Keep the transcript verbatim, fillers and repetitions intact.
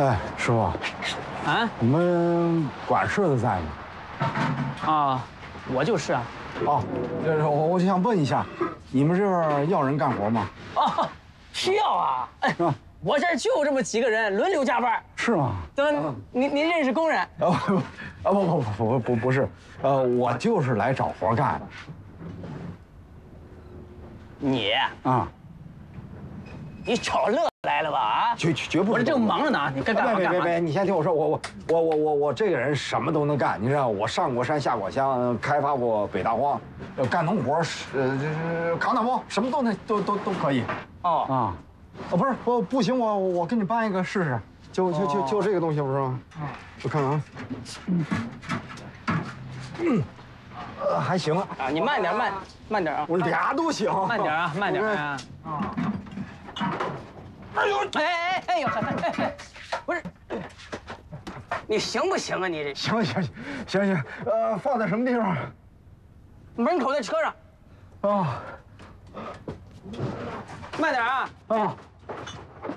哎，师傅， 啊， 你们管事的在吗？ 啊，我就是啊。 哦，这是我我就想问一下，你们这儿要人干活吗？ 哦，需要啊。哎，我这儿就这么几个人，轮流加班。 是吗？ 怎么，您您认识工人？ 啊不啊不不不不不不是，呃，我就是来找活干的。 你啊， 你找乐来了吧？啊， 绝绝不是。 我这正忙着呢，你该干嘛干嘛。 别别别，你先听我说，我我我我我我这个人什么都能干，你知道，我上过山下过乡，开发过北大荒，干农活，呃，这是扛大包，什么都能都都都可以。 哦啊，哦不是，我不行，我我给你搬一个试试，就就就就这个东西不是吗？我看看啊，嗯，嗯，呃，还行啊。 啊，你慢点，慢慢点啊。 我俩都行。 慢点啊，慢点啊。哎呦，哎哎哎呦，哎哎，不是，你行不行啊？你这行行行行，呃，放在什么地方？ 门口在车上。 啊， 慢点啊。 啊。